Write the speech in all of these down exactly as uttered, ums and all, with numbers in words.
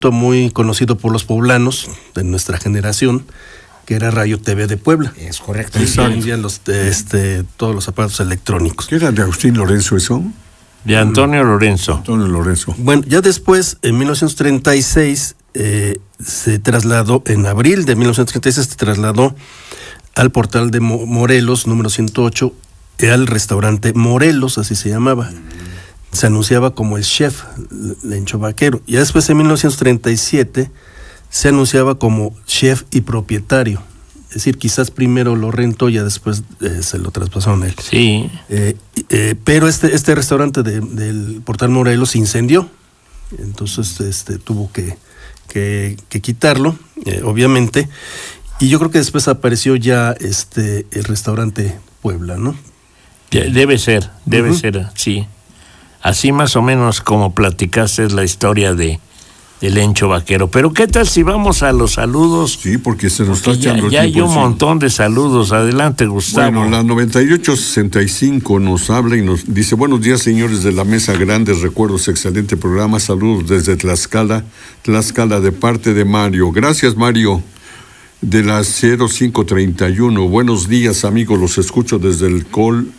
muy conocido por los poblanos de nuestra generación, que era Radio T V de Puebla. Es correcto. Y hoy en día los, este, todos los aparatos electrónicos. ¿Qué era de Agustín Lorenzo eso? De Antonio Lorenzo. Antonio Lorenzo. Bueno, ya después, en mil novecientos treinta y seis, eh, se trasladó, en abril de mil novecientos treinta y seis, se trasladó al portal de Morelos, número ciento ocho, al restaurante Morelos, así se llamaba. Se anunciaba como el chef Lencho Vaquero. Y después, en mil novecientos treinta y siete, se anunciaba como chef y propietario. Es decir, quizás primero lo rentó y ya después eh, se lo traspasaron a él. Sí. Eh, eh, pero este, este restaurante de, del portal Morelos se incendió. Entonces este, tuvo que, que, que quitarlo, eh, obviamente. Y yo creo que después apareció ya este el restaurante Puebla, ¿no? Debe ser, debe uh-huh. ser, sí. Así más o menos como platicaste es la historia de del Lencho Vaquero. Pero ¿qué tal si vamos a los saludos? Sí, porque se nos está echando el tiempo. Ya hay un sí. montón de saludos. Adelante, Gustavo. Bueno, la noventa y ocho sesenta y cinco nos habla y nos dice: buenos días, señores de la mesa, grandes recuerdos, excelente programa, saludos desde Tlaxcala, Tlaxcala de parte de Mario. Gracias, Mario. De la cero cinco treinta y uno, buenos días, amigos, los escucho desde el Col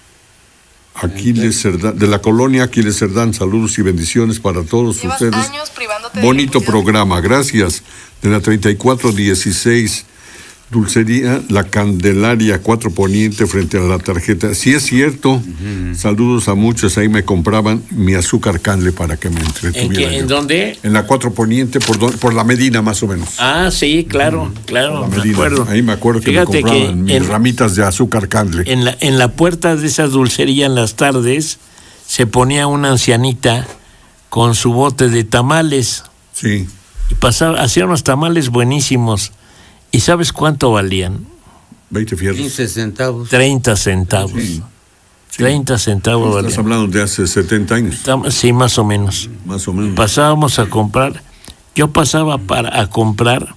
Aquiles Cerdán, de la colonia Aquiles Cerdán. Saludos y bendiciones para todos Llevas ustedes. Años privándote bonito de programa, gracias. De la treinta y cuatro dieciséis, Dulcería La Candelaria, Cuatro Poniente, frente a la tarjeta. Sí es cierto, uh-huh. Saludos a muchos, ahí me compraban mi azúcar canle para que me entretuviera. ¿En, ¿En dónde? En la Cuatro Poniente, por, do, por la Medina más o menos. Ah, sí, claro, uh-huh. claro, me Medina. acuerdo. Ahí me acuerdo que Fíjate me compraban que mis en, ramitas de azúcar canle. En la, en la puerta de esa dulcería en las tardes se ponía una ancianita con su bote de tamales. Sí. Y pasaba, hacía unos tamales buenísimos. ¿Y sabes cuánto valían? veinte fierros. quince centavos. treinta centavos. Sí. Sí. treinta centavos valían. Estás hablando de hace setenta años. Sí, más o menos. Más o menos. Pasábamos a comprar, yo pasaba para a comprar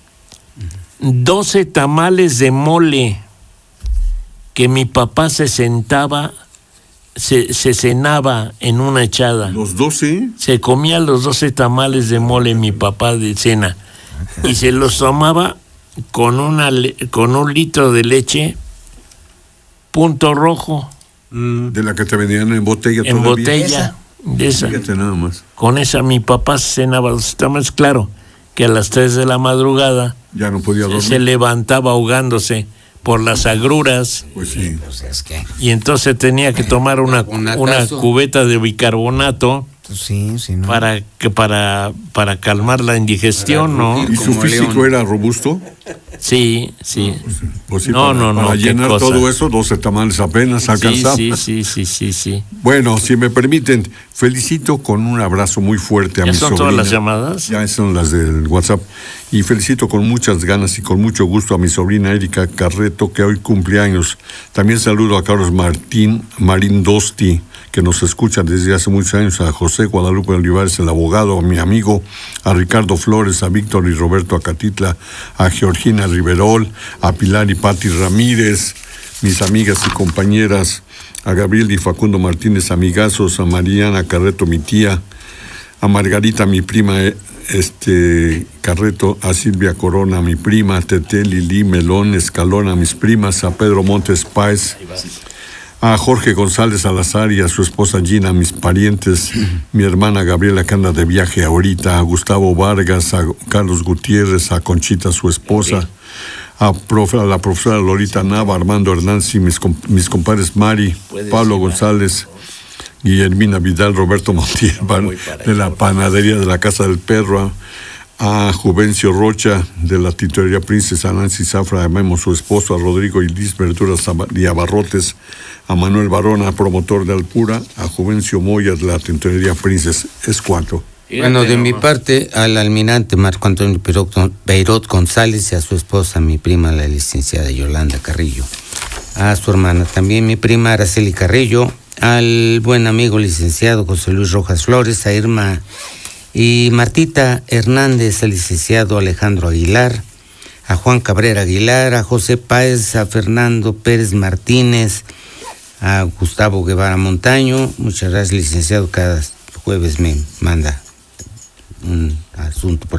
doce tamales de mole que mi papá se sentaba, se, se cenaba en una echada. ¿Los doce? Se comía los doce tamales de mole mi papá de cena y se los tomaba con una con un litro de leche Punto Rojo. De la que te vendían en botella en todavía. botella ¿Esa? de esa. Fíjate nada más. Con esa mi papá cenaba los tamales. Claro que a las tres de la madrugada ya no podía dormir. Se levantaba ahogándose por las agruras. Pues sí. Pues es que... Y entonces tenía que tomar una, una cubeta de bicarbonato. Sí, sí, no. Para que para para calmar la indigestión, ¿no? ¿Y su físico león. Era robusto? Sí, sí. Pues sí, no, para, no, no. Para llenar cosa. Todo eso, doce tamales apenas alcanzaba. Sí, sí, sí, sí, sí. Bueno, si me permiten, felicito con un abrazo muy fuerte a mi sobrina. ¿Ya son todas las llamadas? Ya son las del WhatsApp. Y felicito con muchas ganas y con mucho gusto a mi sobrina Erika Carreto, que hoy cumple años. También saludo a Carlos Martín Marindosti, que nos escucha desde hace muchos años, a José Guadalupe Olivares, el abogado, a mi amigo, a Ricardo Flores, a Víctor y Roberto Acatitla, a Georgina Riverol, a Pilar y Pati Ramírez, mis amigas y compañeras, a Gabriel y Facundo Martínez, amigazos, a Mariana Carreto, mi tía, a Margarita, mi prima, este Carreto, a Silvia Corona, mi prima, a Tete, Lili, Melón, Escalona, mis primas, a Pedro Montes Páez, a Jorge González Salazar y a su esposa Gina, mis parientes, mi hermana Gabriela, que anda de viaje ahorita, a Gustavo Vargas, a Carlos Gutiérrez, a Conchita, su esposa, a, profe, a la profesora Lorita Nava, Armando Hernández y mis, mis compadres Mari, Pablo González, Guillermina Vidal, Roberto Montiel, de la panadería de la Casa del Perro, a Juvencio Rocha, de la Tintorería Princesa, a Nancy Zafra, a Memo, su esposo, a Rodrigo Ilis Verduras y Abarrotes, a Manuel Barona, promotor de Alpura, a Juvencio Moya, de la Tintorería Princesa. Es cuanto. Bueno, de mi parte, al almirante Marco Antonio Beirot González y a su esposa, mi prima, la licenciada Yolanda Carrillo. A su hermana también, mi prima Araceli Carrillo, al buen amigo licenciado José Luis Rojas Flores, a Irma y Martita Hernández, al licenciado Alejandro Aguilar, a Juan Cabrera Aguilar, a José Páez, a Fernando Pérez Martínez, a Gustavo Guevara Montaño. Muchas gracias, licenciado. Cada jueves me manda un asunto por